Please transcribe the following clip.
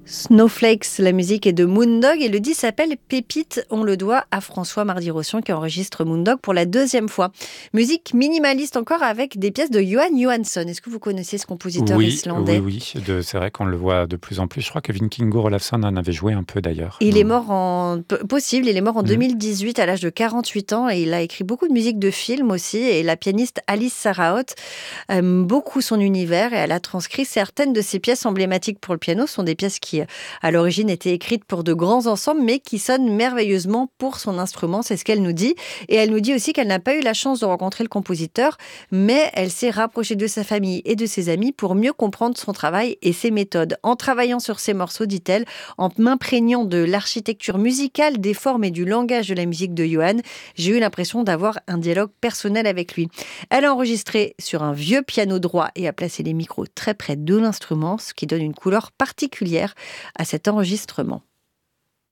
Snowflakes, la musique est de Moondog et le disque s'appelle Pépite. On le doit à François Mardi-Rossion qui enregistre Moondog pour la deuxième fois. Musique minimaliste encore avec des pièces de Johan Johansson. Est-ce que vous connaissez ce compositeur Oui, oui, islandais? oui. C'est vrai qu'on le voit de plus en plus. Je crois que Vinkingo Olafsson en avait joué un peu d'ailleurs. Il est mort il est mort en Mm. 2018 à l'âge de 48 ans et il a écrit beaucoup de musique de films aussi. Et la pianiste Alice Saraot aime beaucoup son univers et elle a transcrit certaines de ses pièces emblématiques pour le piano. Ce sont des pièces qui, à l'origine, étaient écrites pour de grands ensembles mais qui sonnent merveilleusement pour son instrument. C'est ce qu'elle nous dit. Et elle nous dit aussi qu'elle n'a pas eu la chance de rencontrer le compositeur, mais elle s'est rapprochée de sa famille et de ses amis pour mieux comprendre son travail et ses méthodes. En travaillant sur ces morceaux, dit-elle, en m'imprégnant de l'architecture musicale, des formes et du langage de la musique de Johan, j'ai eu l'impression d'avoir un dialogue personnel avec lui. Elle a enregistré sur un vieux piano droit et a placé les micros très près de l'instrument, ce qui donne une couleur particulière à cet enregistrement.